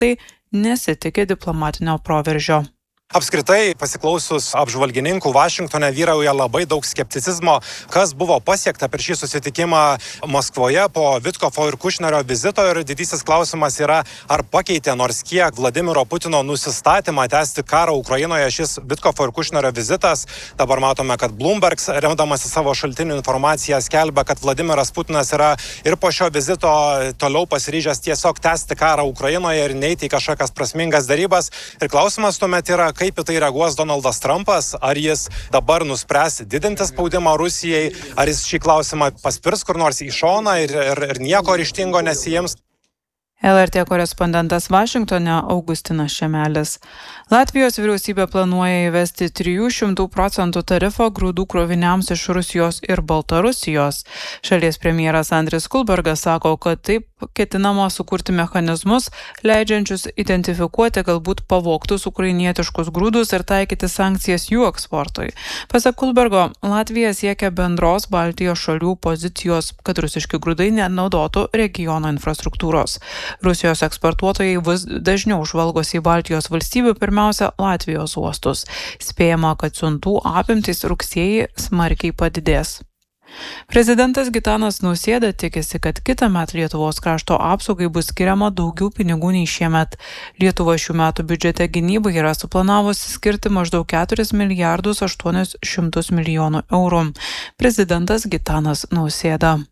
tai nesitikė diplomatinio proveržio. Apskritai, pasiklausius apžvalgininkų, Vašingtone vyrauja labai daug skepticizmo, kas buvo pasiekta per šį susitikimą Maskvoje po Vitkofo ir Kušnerio vizito, ir didysis klausimas yra, ar pakeitė nors kiek Vladimiro Putino nusistatymą tęsti karą Ukrainoje šis Vitkofo ir Kušnerio vizitas. Dabar matome, kad Bloomberg, remdamasi savo šaltinių informaciją, skelbia, kad Vladimiras Putinas yra ir po šio vizito toliau pasiryžęs tiesiog tęsti karą Ukrainoje ir neiti į kažkokias prasmingas darybas. Ir klausimas tuomet yra, kaip į tai reaguos Donaldas Trumpas, ar jis dabar nuspręs didinti spaudimą Rusijai, ar jis šį klausimą paspirs kur nors į šoną ir nieko ryžtingo nesiims. LRT korespondentas Vašingtone Augustinas Šemelis. Latvijos vyriausybė planuoja įvesti 300% tarifą grūdų kroviniams iš Rusijos ir Baltarusijos. Šalies premjeras Andris Kulbergas sako, kad taip ketinama sukurti mechanizmus, leidžiančius identifikuoti galbūt pavogtus ukrainietiškus grūdus ir taikyti sankcijas jų eksportui. Pasak Kulbergo, Latvija siekia bendros Baltijos šalių pozicijos, kad rusiški grūdai nenaudotų regiono infrastruktūros. Rusijos eksportuotojai vis dažniau žvalgosi į Baltijos valstybių, pirmiausia Latvijos uostus. Spėjama, kad siuntų apimtys rugsėjį smarkiai padidės. Prezidentas Gitanas Nausėda tikisi, kad kitąmet Lietuvos krašto apsaugai bus skiriama daugiau pinigų nei šiemet. Lietuva šių metų biudžete gynybai yra suplanavusi skirti maždaug 4 milijardus 800 milijonų eurų. Prezidentas Gitanas Nausėda.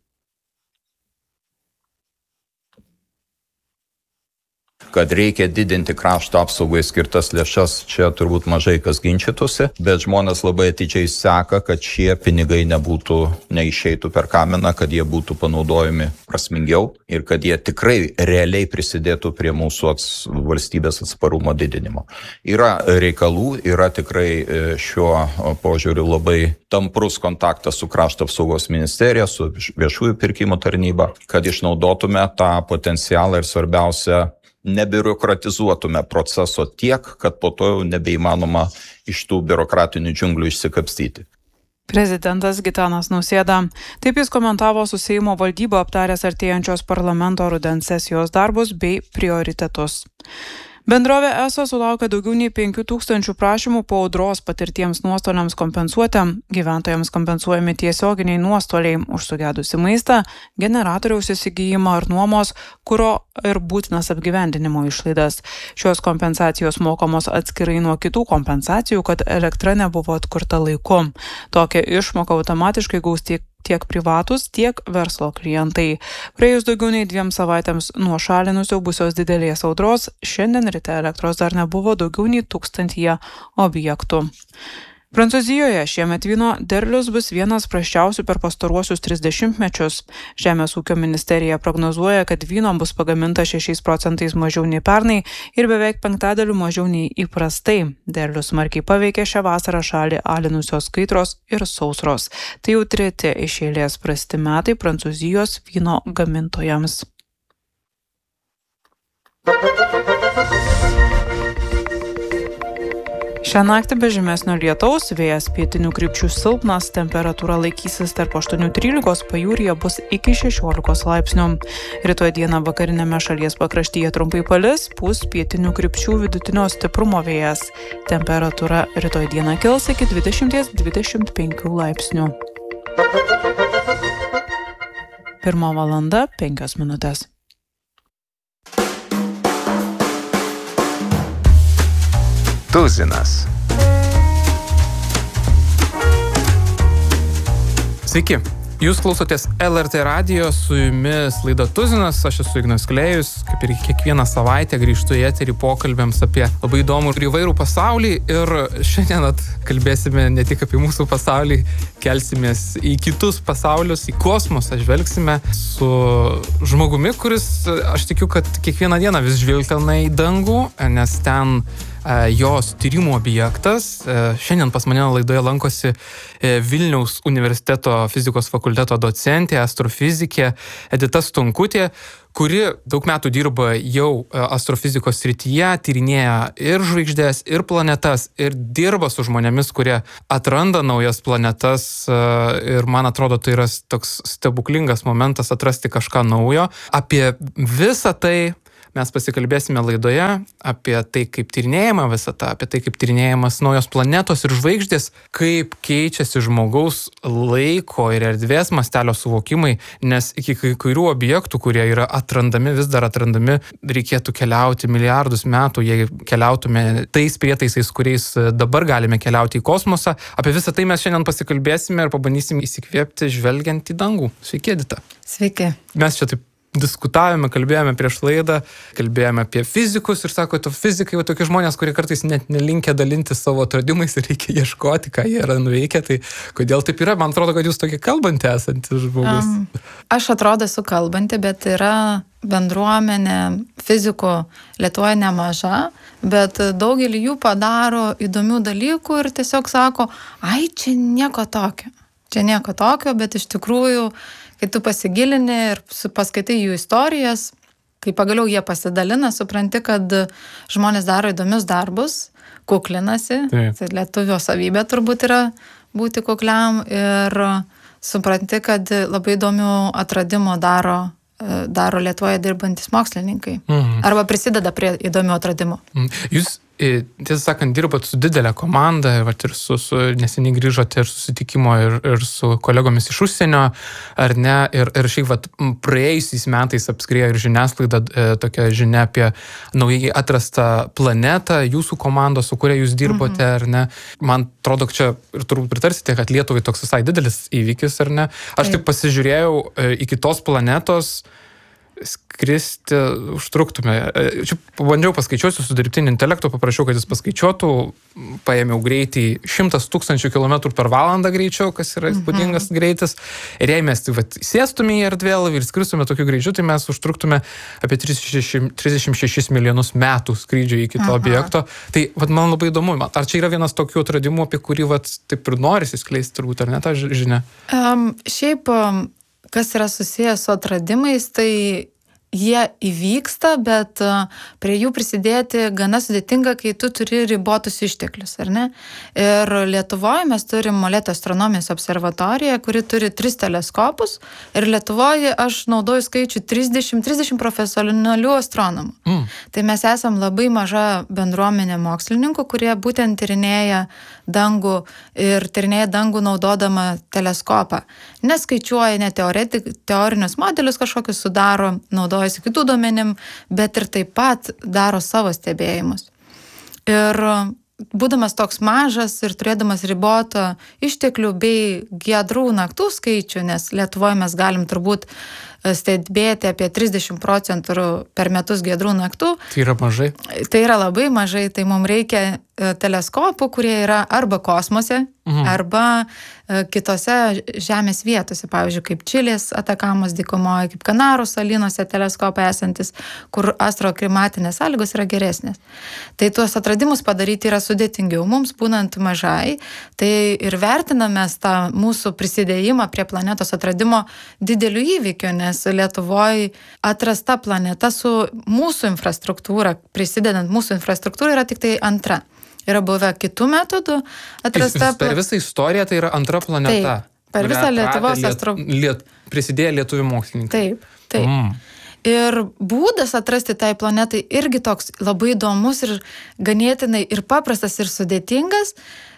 Kad reikia didinti krašto apsaugai skirtas lėšas, čia turbūt mažai kas ginčytųsi, bet žmonės labai atidžiai seka, kad šie pinigai neišeitų per kaminą, kad jie būtų panaudojami prasmingiau ir kad jie tikrai realiai prisidėtų prie mūsų valstybės atsparumo didinimo. Yra reikalų, yra tikrai šiuo požiūriu labai tamprus kontaktas su krašto apsaugos ministerija, su viešųjų pirkimų tarnyba, kad išnaudotume tą potencialą ir svarbiausia, nebiurokratizuotume proceso tiek, kad po to jau nebeįmanoma iš tų biurokratinių džiunglių išsikapstyti. Prezidentas Gitanas Nausėda. Taip jis komentavo su Seimo valdyba aptaręs artėjančios parlamento rudens sesijos darbus bei prioritetus. Bendrovė ESO sulaukė daugiau nei 5000 prašymų po audros patirtiems nuostoliams kompensuoti. Gyventojams kompensuojami tiesioginiai nuostoliai už sugedusį maistą, generatoriaus įsigijimą ar nuomos, kuro ir būtinas apgyvendinimo išlaidas. Šios kompensacijos mokamos atskirai nuo kitų kompensacijų, kad elektra nebuvo atkurta laiku. Tokią išmoką automatiškai gaus tiek privatus, tiek verslo klientai. Praėjus daugiau nei 2 savaitėms nuo šalinusios didelės audros, šiandien ryte elektros dar nebuvo daugiau nei 1000 objektų. Prancūzijoje šiemet vyno derlius bus vienas prasčiausių per pastaruosius 30 mečius. Žemės ūkio ministerija prognozuoja, kad vyno bus pagaminta 6% mažiau nei pernai ir beveik 5% mažiau nei įprastai. Derlius smarkiai paveikė šią vasarą šalį alinusios kaitros ir sausros. Tai jau 3 iš eilės prasti metai Prancūzijos vyno gamintojams. Šią naktį be žymesnio lietaus, vėjas pietinių krypčių silpnas, temperatūra laikysis tarp 8-13, pajūryje bus iki 16 laipsnių. Rytoj dieną vakarinėme šalies pakraštyje trumpai palis, pūs pietinių krypčių vidutinio stiprumo vėjas. Temperatūra rytoj dieną kils iki 20-25 laipsnių. 1:05. Tuzinas. Sveiki, jūs klausotės LRT radijo, su jumis laida Tuzinas, aš esu Ignas Klėjus, kaip ir kiekvieną savaitę grįžtu į eterį pokalbėms apie labai įdomų ir įvairų pasaulį ir šiandien kalbėsime ne tik apie mūsų pasaulį, kelsimės į kitus pasaulius, į kosmosą, žvelgsime su žmogumi, kuris, aš tikiu, kad kiekvieną dieną vis žvilgtelna į dangų, nes ten jos tyrimų objektas. Šiandien pas mane laidoje lankosi Vilniaus universiteto fizikos fakulteto docentė, astrofizikė Edita Stonkutė, kuri daug metų dirba jau astrofizikos srityje, tyrinėja ir žvaigždės, ir planetas, ir dirba su žmonėmis, kurie atranda naujas planetas. Ir man atrodo, tai yra toks stebuklingas momentas atrasti kažką naujo. Apie visą tai mes pasikalbėsime laidoje apie tai, kaip tyrinėjama visata, apie tai, kaip tyrinėjamas naujos planetos ir žvaigždės, kaip keičiasi žmogaus laiko ir erdvės mastelio suvokimai, nes iki kai kurių objektų, kurie yra atrandami, vis dar atrandami, reikėtų keliauti milijardus metų, jei keliautume tais prietaisais, kuriais dabar galime keliauti į kosmosą. Apie visą tai mes šiandien pasikalbėsime ir pabandysime įsikvėpti žvelgiant į dangų. Sveiki, Edita. Sveiki. Mes čia taip diskutavome, kalbėjome prieš laidą, kalbėjome apie fizikus ir sako, to fizikai jau tokie žmonės, kurie kartais net nelinkę dalinti savo atradimais ir reikia ieškoti, ką jie yra nuveikę, tai kodėl taip yra? Man atrodo, kad jūs tokie kalbanti esantis žmogus. Aš atrodo esu kalbanti, bet yra bendruomenė fizikų Lietuvoje nemaža, bet daugelį jų padaro įdomių dalykų ir tiesiog sako, ai, čia nieko tokio. Čia nieko tokio, bet iš tikrųjų kai tu pasigilini ir paskaitai jų istorijas, kai pagaliau jie pasidalina, supranti, kad žmonės daro įdomius darbus, kuklinasi, tai lietuvio savybė turbūt yra būti kukliam ir supranti, kad labai įdomių atradimų daro Lietuvoje dirbantis mokslininkai. Arba prisideda prie įdomių atradimų. Jūs, tiesą sakant, dirbat su didelė komanda, ir su neseniai grįžote ir susitikimo ir su kolegomis iš užsienio, ar ne? Ir šiaip praėjusiais metais apskriejo ir žiniasklaida tokia žinia apie naujai atrastą planetą, jūsų komandos, su kuria jūs dirbote, ar ne? Man atrodo, čia ir turbūt pritarsite, kad Lietuvai toks visai didelis įvykis, ar ne? Aš taip pasižiūrėjau iki tos planetos, skristi užtruktume. Čia pabandžiau paskaičiuoti su dirbtiniu intelektu, paprašiau, kad jis paskaičiuotų, paėmiau greitį 100 000 km per valandą greičiau, kas yra įspūdingas greitis. Ir jei mes sėstume į erdvėlaivį ir skristume tokiu greičiu, tai mes užtruktume apie 36 milijonus metų skrydžio iki to objekto. Tai man labai įdomu, ar čia yra vienas tokių atradimų, apie kurį taip ir norisi skleisti, turbūt, ar ne, tą žinią? Šiaip kas yra susijęs su atradimais, tai jie įvyksta, bet prie jų prisidėti gana sudėtinga, kai tu turi ribotus išteklius, ar ne? Ir Lietuvoje mes turim Molėtų astronomijos observatoriją, kuri turi 3 teleskopus ir Lietuvoje aš naudoju skaičių 30 profesionalių astronomų. Tai mes esam labai maža bendruomenė mokslininkų, kurie būtent tyrinėja dangų ir tyrinėja dangų naudodama teleskopą. Neskaičiuoja ne teorinius modelius kažkokius sudaro, naudojasi kitų duomenim, bet ir taip pat daro savo stebėjimus. Ir būdamas toks mažas ir turėdamas ribotą išteklių bei giedrų naktų skaičių, nes Lietuvoje mes galim turbūt stebėti apie 30% per metus giedrų naktų. Tai yra mažai? Tai yra labai mažai, tai mums reikia teleskopų, kurie yra arba kosmose, arba kitose žemės vietose, pavyzdžiui, kaip Čilės atakamos dykumoje, kaip Kanarų salynuose teleskopai esantis, kur astroklimatinės sąlygos yra geresnės. Tai tuos atradimus padaryti yra sudėtingiau mums, būnant mažai, tai ir vertiname tą mūsų prisidėjimą prie planetos atradimo dideliu įvykiu, nes Lietuvoje atrasta planeta su mūsų infrastruktūra, prisidedant mūsų infrastruktūrai, yra tik tai antra. Yra buvę kitų metodų atrasta. Per visą istoriją tai yra antra planeta. Taip, per visą Lietuvos prisidėjo lietuvių mokslininkai. Taip. Ir būdas atrasti tai planetai irgi toks labai įdomus ir ganėtinai ir paprastas ir sudėtingas.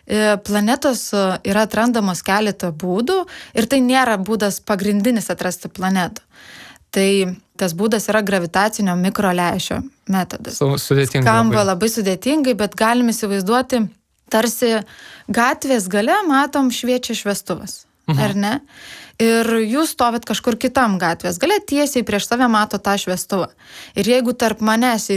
Planetos yra atrandamos keletą būdų ir tai nėra būdas pagrindinis atrasti planetą. Tai tas būdas yra gravitacinio mikrolęšio metodas. Skamba labai sudėtingai, bet galime įsivaizduoti, tarsi gatvės gale matom šviečia šviestuvas, ar ne? Ir jūs stovit kažkur kitam gatvės gale, tiesiai prieš save mato tą šviestuvą. Ir jeigu tarp manęs,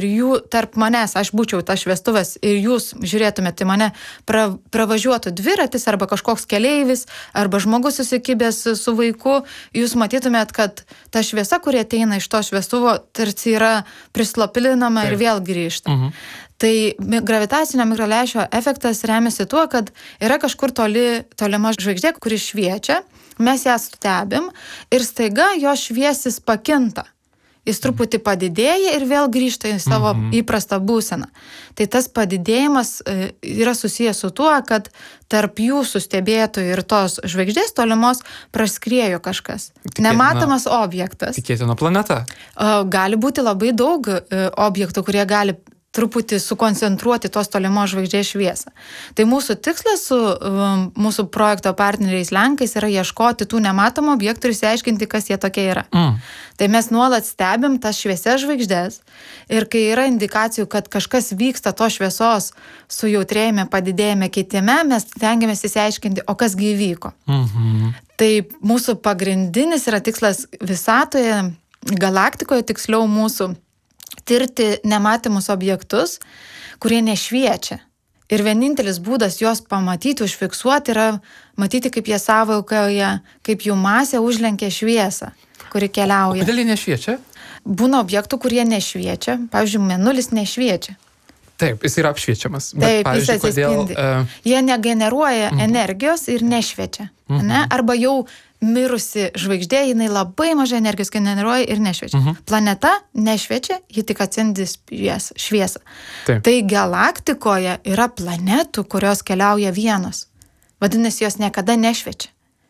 aš būčiau tas šviestuvas ir jūs žiūrėtumėte mane, pravažiuotų dviratis arba kažkoks keleivis, arba žmogus susikibęs su vaiku, jūs matytumėt, kad ta šviesa, kuri ateina iš to šviestuvo, tarsi yra prislopinama ir vėl grįžta. Tai gravitacinio mikrolęšio efektas remiasi tuo, kad yra kažkur tolima žvaigždė, kuri šviečia, mes ją stebim ir staiga jo šviesis pakinta. jis truputį padidėja ir vėl grįžta į savo įprastą būseną. Tai tas padidėjimas yra susijęs su tuo, kad tarp jūsų stebėtojų ir tos žvaigždės tolimos praskriejo kažkas. Nematomas objektas. Tikėtina planeta. Gali būti labai daug objektų, kurie gali truputį sukoncentruoti tos tolimos žvaigždės šviesą. Tai mūsų tikslas su mūsų projekto partneriais Lenkais yra ieškoti tų nematomų objektų ir išsiaiškinti, kas jie tokie yra. Tai mes nuolat stebim tas šviesias žvaigždės ir kai yra indikacijų, kad kažkas vyksta to šviesos sujautrėjime, padidėjime, keitime, mes stengiamės išsiaiškinti, o kas gi įvyko. Tai mūsų pagrindinis yra tikslas visatoje, galaktikoje, tiksliau mūsų tirti nematomus objektus, kurie nešviečia. Ir vienintelis būdas juos pamatyti, užfiksuoti yra matyti, kaip jie sąveikauja, kaip jų masė užlenkia šviesą, kuri keliauja. O kodėl jie nešviečia? Būna objektų, kurie nešviečia. Pavyzdžiui, Mėnulis nešviečia. Taip, jis yra apšviečiamas. Taip, jis atsispindi. Jie negeneruoja energijos ir nešviečia. Ne? Arba jau mirusi žvaigždė, jinai labai mažai energijos generuoja ir nešviečia. Planeta nešviečia, ji tik atsindys šviesą. Taip. Tai galaktikoje yra planetų, kurios keliauja vienos. Vadinasi, jos niekada nešviečia.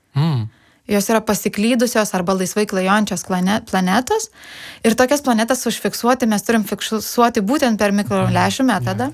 Jos yra pasiklydusios arba laisvai klajojančios planetos. Ir tokias planetas užfiksuoti mes turim fiksuoti būtent per mikrolęšių metodą.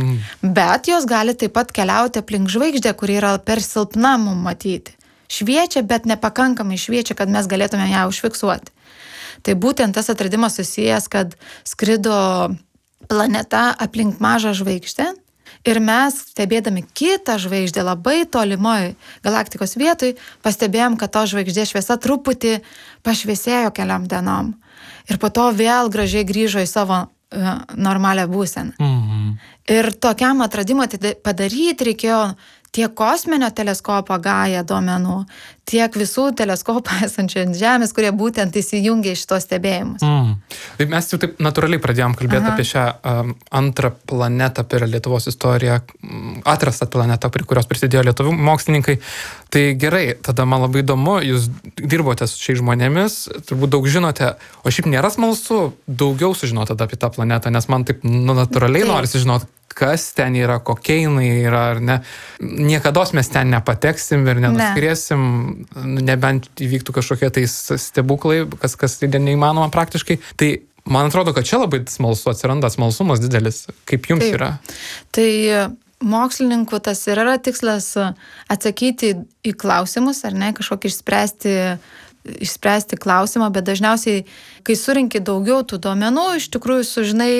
Bet jos gali taip pat keliauti aplink žvaigždę, kuri yra per silpna mum matyti. Šviečia, bet nepakankamai šviečia, kad mes galėtume ją užfiksuoti. Tai būtent tas atradimas susijęs, kad skrido planeta aplink mažą žvaigždę ir mes, stebėdami kitą žvaigždę labai tolimoj galaktikos vietoj, pastebėjom, kad to žvaigždės šviesa truputį pašviesėjo keliam dienom. Ir po to vėl gražiai grįžo į savo normalią būseną. Ir tokiam atradimui padaryti reikėjo tiek kosminio teleskopo Gaia duomenų, tiek visų teleskopų esančių ant Žemės, kurie būtent įsijungia į šitos stebėjimus. Tai mes jau taip natūraliai pradėjom kalbėti apie šią antrą planetą per Lietuvos istoriją, atrastą planetą, prie kurios prisidėjo lietuvių mokslininkai. Tai gerai, tada man labai įdomu, jūs dirbote su šiais žmonėmis, turbūt daug žinote, o šiaip nėra smalsu daugiau sužinoti tada apie tą planetą, nes man taip natūraliai norisi žinoti, kas ten yra, kokia jinai yra, ar ne. Niekados mes ten nepateksim ir nenuskriesim, nebent įvyktų kažkokie tai stebuklai, kas neįmanoma praktiškai. Tai man atrodo, kad čia labai smalsu atsiranda, smalsumas didelis. Kaip jums yra? Tai mokslininkų tas ir yra tikslas atsakyti į klausimus, ar ne, kažkokį išspręsti klausimą, bet dažniausiai, kai surinki daugiau tų duomenų, iš tikrųjų sužinai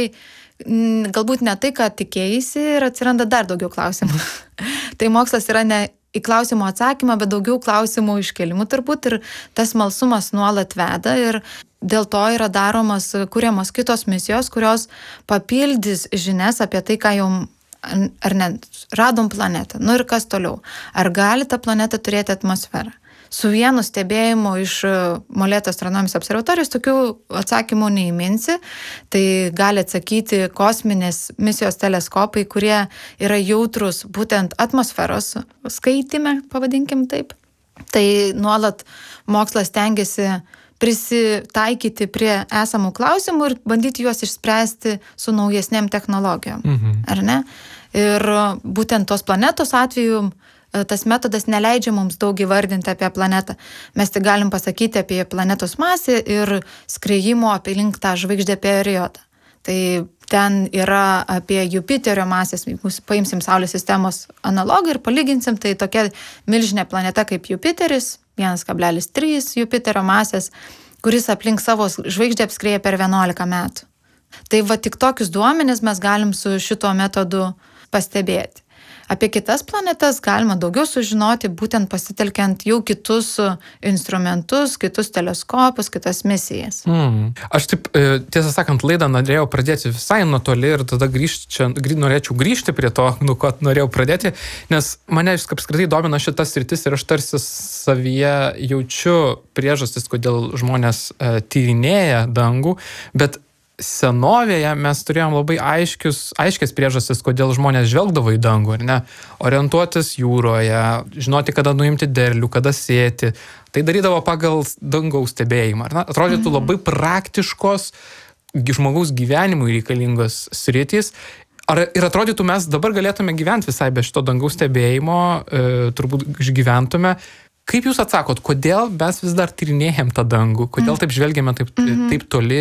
galbūt ne tai, ką tikėjaisi ir atsiranda dar daugiau klausimų. Tai mokslas yra ne į klausimų atsakymą, bet daugiau klausimų iškelimų turbūt ir tas smalsumas nuolat veda ir dėl to yra kuriamos kitos misijos, kurios papildys žinias apie tai, ką jau ar ne, radom planetą. Nu ir kas toliau? Ar gali ta planeta turėti atmosferą? Su vienu stebėjimu iš Molėtų astronomijos observatorijos tokių atsakymų neįminsi. Tai gali atsakyti kosminės misijos teleskopai, kurie yra jautrus būtent atmosferos skaitime, pavadinkim taip. Tai nuolat mokslas stengiasi prisitaikyti prie esamų klausimų ir bandyti juos išspręsti su naujesnėm technologijom. Ar ne? Ir būtent tos planetos atveju tas metodas neleidžia mums daug įvardinti apie planetą. Mes tik galim pasakyti apie planetos masę ir skriejimo aplink tą žvaigždę periodą. Tai ten yra apie Jupiterio masės, paimsim Saulės sistemos analogą ir palyginsim, tai tokia milžinė planeta kaip Jupiteris, 1,3 Jupiterio masės, kuris aplink savo žvaigždę apskrieja per 11 metų. Tai va tik tokius duomenis mes galim su šito metodu pastebėti. Apie kitas planetas galima daugiau sužinoti, būtent pasitelkiant jau kitus instrumentus, kitus teleskopus, kitas misijas. Aš taip, tiesą sakant, laidą norėjau pradėti visai nuo toli ir tada norėčiau grįžti prie to, ko norėjau pradėti, nes mane apskritai domina šitas sritis ir aš tarsi savyje jaučiu priežastis, kodėl žmonės tyrinėja dangų, bet senovėje mes turėjom labai aiškias priežastis, kodėl žmonės žvelgdavo į dangų, ar ne? Orientuotis jūroje, žinoti, kada nuimti derlių, kada sėti. Tai darydavo pagal dangaus stebėjimą. Atrodytų labai praktiškos žmogaus gyvenimui reikalingos sritys. Ir atrodytų, mes dabar galėtume gyventi visai be šito dangaus stebėjimo, turbūt išgyventume. Kaip jūs atsakot, kodėl mes vis dar tyrinėjam tą dangų, kodėl taip žvelgiame taip toli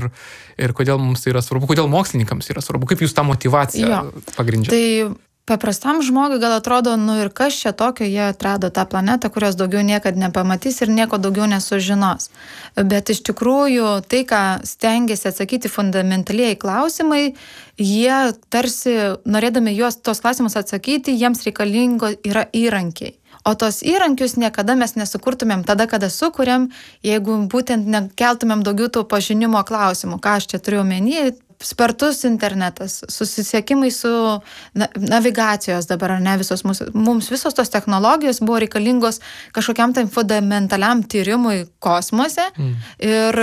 ir kodėl mums tai yra svarbu, kodėl mokslininkams yra svarbu, kaip jūs tą motyvaciją pagrindžiate? Tai paprastam žmogui gal atrodo, ir kas čia tokio, jie atrado tą planetą, kurios daugiau niekad nepamatys ir nieko daugiau nesužinos. Bet iš tikrųjų, tai, ką stengiasi atsakyti fundamentalieji klausimai, jie tarsi, norėdami tos klausimus atsakyti, jiems reikalingo yra įrankiai. O tos įrankius niekada mes nesukurtumėm tada, kada sukuriam, jeigu būtent nekeltumėm daugiau tų pažinimo klausimų. Ką aš čia turiu omeny? Spartus internetas, susisiekimai su navigacijos dabar, ar ne, mums visos tos technologijos buvo reikalingos kažkokiam tai fundamentaliam tyrimui kosmose ir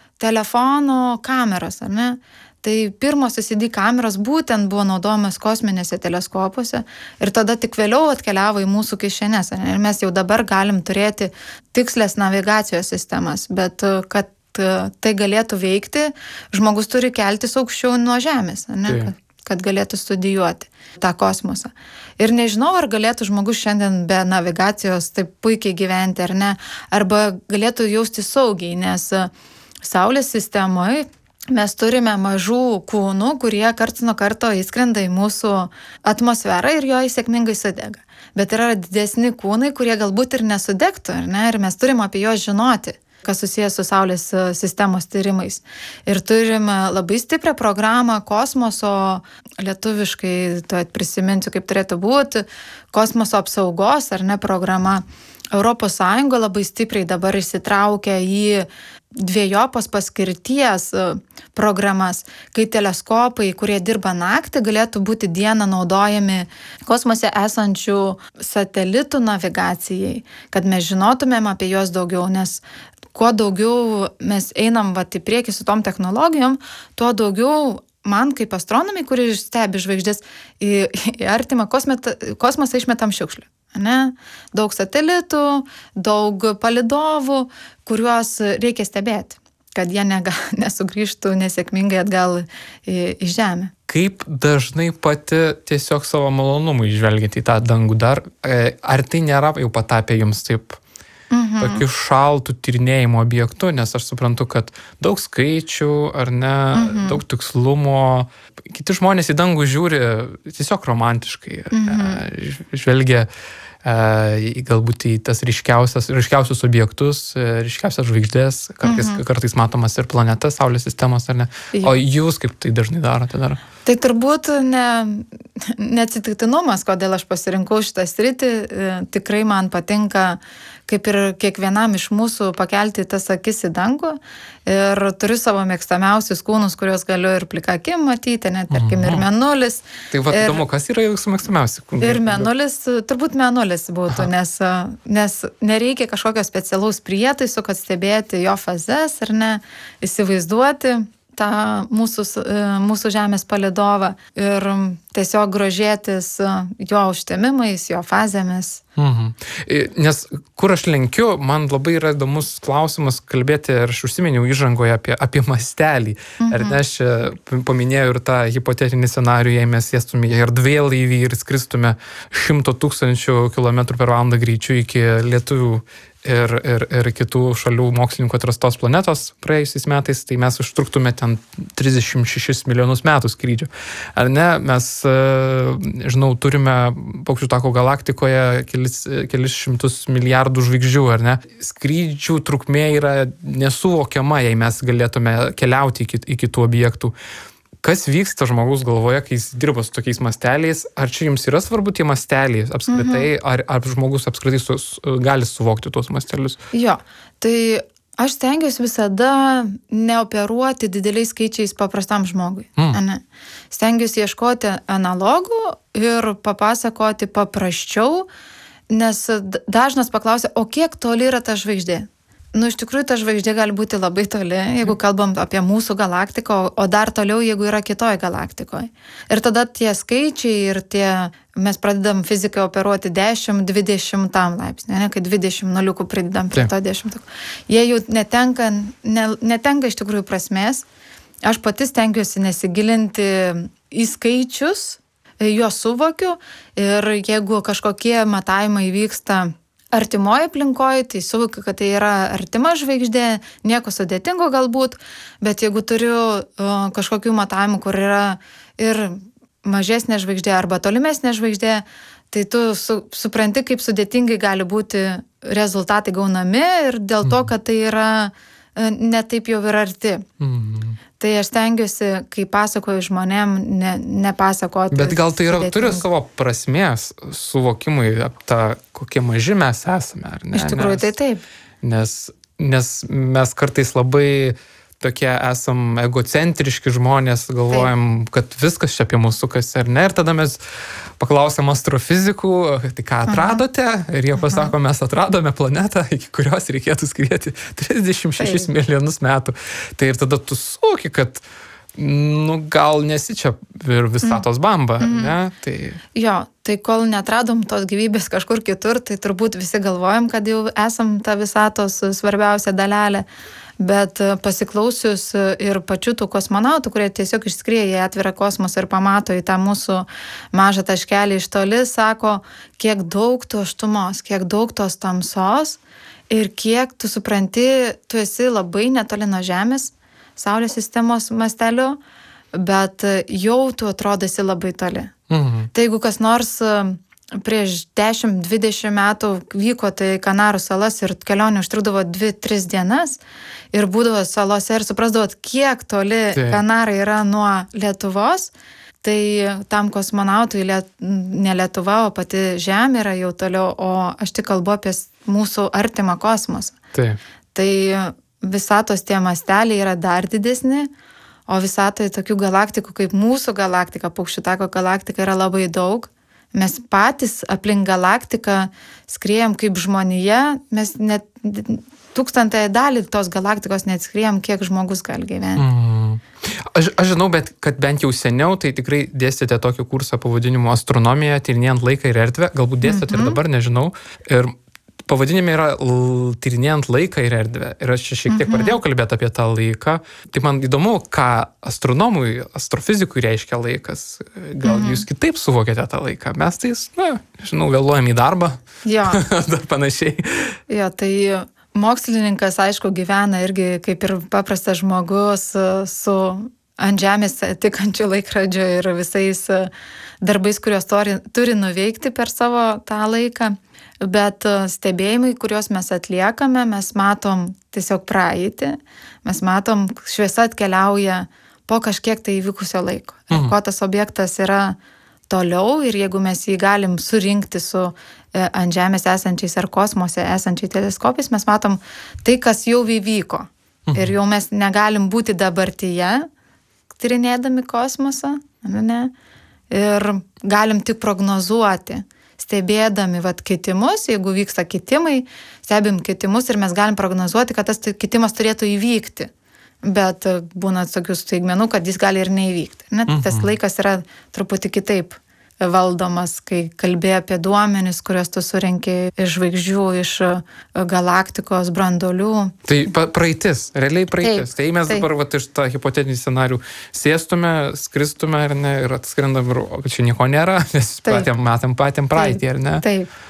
telefono kameros, ar ne? Tai pirmosios CD kameros būtent buvo naudojamas kosminėse teleskopuose ir tada tik vėliau atkeliavo į mūsų kišenes. Ir mes jau dabar galim turėti tikslės navigacijos sistemas, bet kad tai galėtų veikti, žmogus turi keltis aukščiau nuo Žemės, ne? Kad galėtų studijuoti tą kosmosą. Ir nežinau, ar galėtų žmogus šiandien be navigacijos taip puikiai gyventi, ar ne, arba galėtų jausti saugiai, nes Saulės sistemoje mes turime mažų kūnų, kurie karts nuo karto įskrenda į mūsų atmosferą ir jo sėkmingai sudega. Bet yra didesni kūnai, kurie galbūt ir nesudegtų, ar ne? Ir mes turim apie juos žinoti, kas susijęs su Saulės sistemos tyrimais. Ir turime labai stiprią programą kosmoso, lietuviškai, prisiminsiu, kaip turėtų būti, kosmoso apsaugos, ar ne, programa. Europos Sąjunga labai stipriai dabar įsitraukia į dviejopos paskirties programas, kai teleskopai, kurie dirba naktį, galėtų būti dieną naudojami kosmose esančių satelitų navigacijai, kad mes žinotumėm apie juos daugiau, nes kuo daugiau mes einam į priekį su tom technologijom, tuo daugiau man kaip astronomai, kurie stebi žvaigždės, į artimą kosmosą išmetam šiukšlių. Ne? Daug satelitų, daug palidovų, kuriuos reikia stebėti, kad jie nesugrįžtų nesėkmingai atgal į Žemę. Kaip dažnai pati tiesiog savo malonumui žvelgiate į tą dangų dar, ar tai nėra jau patapę jums taip tokiu šaltų tyrinėjimo objektu, nes aš suprantu, kad daug skaičių, ar ne, daug tikslumo, kiti žmonės į dangų žiūri tiesiog romantiškai, žvelgia galbūt į tas ryškiausius objektus, ryškiausias žvaigždės, kartais matomas ir planetas, Saulės sistemos, ar ne? O jūs kaip tai dažnai darote dar? Tai turbūt neatsitiktinumas, kodėl aš pasirinkau šitą sritį. Tikrai man patinka, kaip ir kiekvienam iš mūsų, pakelti tas akis į dangų. Ir turiu savo mėgstamiausius kūnus, kuriuos galiu ir plika akim matyti, net tarkim ir Mėnulis. Tai įdomu, kas yra jūsų mėgstamiausi kūnai? Ir Mėnulis, turbūt Mėnulis būtų, nes nereikia kažkokio specialaus prietaiso, kad stebėti jo fazes, ar ne, įsivaizduoti tą mūsų Žemės palydovą ir tiesiog grožėtis jo užtemimais, jo fazėmis. Nes kur aš lenkiu, man labai yra įdomus klausimas kalbėti, ir aš užsiminiau įžangoje apie mastelį. Ar ne, aš paminėjau ir tą hipotetinį scenarijų, jei mes sėstume į erdvėlaivį ir skristume 100 000 km/h greičiu iki lietuvių ir kitų šalių mokslininkų atrastos planetos praėjusiais metais, tai mes užtruktume ten 36 milijonus metų skrydžio. Ar ne, mes, žinau, turime Paukščių tako galaktikoje kelis šimtus milijardų žvaigždžių, ar ne? Skrydžių trukmė yra nesuvokiama, jei mes galėtume keliauti iki tų objektų. Kas vyksta žmogaus galvoje, kai jis dirba su tokiais masteliais? Ar čia jums yra svarbu tie masteliai apskritai, ar žmogus apskritai gali suvokti tuos mastelius? Jo, tai aš stengiuosi visada neoperuoti dideliais skaičiais paprastam žmogui. Stengiuosi ieškoti analogų ir papasakoti paprasčiau, nes dažnas paklausia, o kiek toli yra ta žvaigždė? Iš tikrųjų, ta žvaigždė gali būti labai toli, jeigu kalbam apie mūsų galaktiką, o dar toliau, jeigu yra kitoj galaktikoje. Ir tada tie skaičiai ir mes pradedam fizikai operuoti 10-20 laipsnių, ne, kai 20 nuliukų pridedam prie to 10. Jie jau netenka iš tikrųjų prasmės. Aš pati stengiuosi nesigilinti į skaičius, juos suvokiu ir jeigu kažkokie matavimai vyksta artimoje aplinkoje, tai suvokiu, kad tai yra artima žvaigždė, nieko sudėtingo galbūt, bet jeigu turiu kažkokių matavimų, kur yra ir mažesnė žvaigždė arba tolimesnė žvaigždė, tai tu supranti, kaip sudėtingai gali būti rezultatai gaunami ir dėl to, kad tai yra netaip jau ir arti. Tai aš stengiuosi, kai pasakoju žmonėm, nepasakoti. Bet gal tai turi savo prasmės suvokimui, kokie maži mes esame, ar ne? Iš tikrųjų, tai taip. Nes mes kartais labai tokie esam egocentriški žmonės, galvojam, kad viskas čia apie mūsų sukasi, ar ne? Ir tada mes paklausėm astrofizikų, tai ką atradote? Ir jie pasako, mes atradome planetą, iki kurios reikėtų skrieti 36 milijonus metų. Tai ir tada tu suvoki, kad gal nesi čia ir visatos bamba, ne? Tai... Jo, tai kol netradom tos gyvybės kažkur kitur, tai turbūt visi galvojam, kad jau esam ta visatos svarbiausia dalelė. Bet pasiklausius ir pačių tų kosmonautų, kurie tiesiog išskrieja į atvirą kosmosą ir pamato į tą mūsų mažą taškelį iš toli, sako, kiek daug tuštumos, kiek daug tos tamsos ir kiek tu supranti, tu esi labai netoli nuo Žemės, Saulės sistemos mastelio, bet jau tu atrodaisi labai toli. Tai jeigu kas nors prieš 10-20 metų vyko tai Kanarų salas ir kelionė užtrukdavo 2-3 dienas ir būdavo salose ir suprasdavot, kiek toli Kanarai yra nuo Lietuvos, tai tam kosmonautui ne Lietuva, o pati Žemė yra jau toliau, o aš tik kalbu apie mūsų artimą kosmosą. Tai visatos tie masteliai yra dar didesni, o visatoje tokių galaktikų kaip mūsų galaktika, Paukščių tako galaktika yra labai daug. Mes patys aplink galaktiką skriejam kaip žmonija, mes net 1000 dalį tos galaktikos neatskriejam, kiek žmogus gali gyventi. Aš žinau, bet kad bent jau seniau, tai tikrai dėstėte tokį kursą pavadinimu astronomija, tyrinėjant laiką ir erdvę, galbūt dėstėte ir dabar, nežinau. Ir pavadinime yra tyrinėjant laiką ir erdvę. Ir aš šiek tiek pradėjau kalbėti apie tą laiką. Tai man įdomu, ką astronomui, astrofizikui reiškia laikas. Gal jūs kitaip suvokėte tą laiką? Mes tai, žinau, vėluojam į darbą. Jo. Dar panašiai. Jo, tai mokslininkas, aišku, gyvena irgi kaip ir paprastas žmogus su ant žemės tikančių laikrodžių ir visais darbais, kuriuos turi nuveikti per savo tą laiką. Bet stebėjimai, kuriuos mes atliekame, mes matom tiesiog praeitį, mes matom, šviesa atkeliauja po kažkiek tai įvykusio laiko. Ir ko tas objektas yra toliau ir jeigu mes jį galim surinkti su ant žemės esančiais ar kosmose esančiais teleskopais, mes matom tai, kas jau įvyko. Ir jau mes negalim būti dabartyje, tyrinėdami kosmosą, ne? Ir galim tik prognozuoti. Stebėdami kitimus, jeigu vyksta kitimai, stebim kitimus ir mes galim prognozuoti, kad tas kitimas turėtų įvykti. Bet būna tokių staigmenų, kad jis gali ir neįvykti. Tas laikas yra truputį kitaip valdomas, kai kalbėjo apie duomenis, kuriuos tu surenki iš žvaigždžių, iš galaktikos branduolių. Tai praeitis, realiai praeitis. Tai mes dabar iš tą hipotetinį scenarių sėstume, skristume ar ne, ir atskrendam, ir čia nieko nėra, nes matėm praeitį, ar ne? Taip.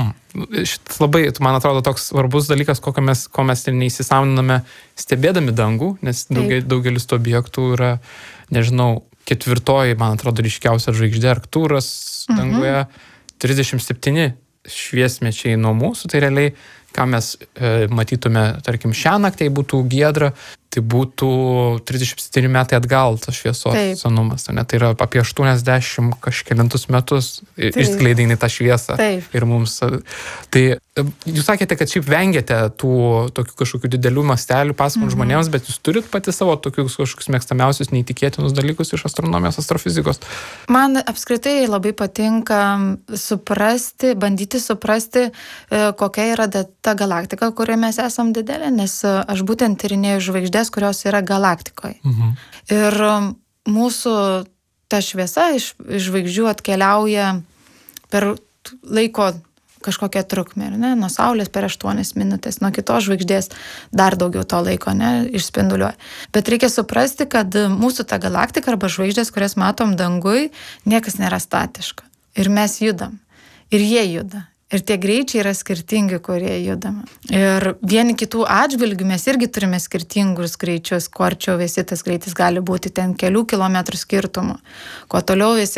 Šitas labai, man atrodo, toks svarbus dalykas, ko mes ir neįsisąmoniname stebėdami dangų, nes daugelis tų objektų yra, nežinau, 4, man atrodo, ryškiausia žvaigždė Arktūras danguje, 37 šviesmečiai nuo mūsų, tai realiai, ką mes matytume, tarkim, šią naktį būtų giedra, tai būtų 37 metai atgal tas šviesos senumas, ne? Tai yra apie 80 kažkelintus metus išskleidai tą šviesą. Taip. Ir mums. Tai jūs sakėte, kad šiaip vengiate tų tokių kažkokių didelių mastelių pasakojant žmonėms, bet jūs turit pati savo tokius kažkokius mėgstamiausius, neįtikėtinus dalykus iš astronomijos, astrofizikos? Man apskritai labai patinka bandyti suprasti, kokia yra ta galaktika, kurioje mes esam didelė, nes aš būtent tyrinėju žvaigždės, kurios yra galaktikoje. Ir mūsų ta šviesa iš žvaigždžių atkeliauja per laiko kažkokią trukmę, ne? Nuo Saulės per 8 minutės, nuo kitos žvaigždės dar daugiau to laiko, ne, išspinduliuoja. Bet reikia suprasti, kad mūsų ta galaktika arba žvaigždės, kurias matom dangui, niekas nėra statiška. Ir mes judam. Ir jie juda. Ir tie greičiai yra skirtingi, kurie judame. Ir vieni kitų atžvilgių mes irgi turime skirtingus greičius. Kuo arčiau esi, tas greitis gali būti ten kelių kilometrų skirtumų. Kuo toliau esi,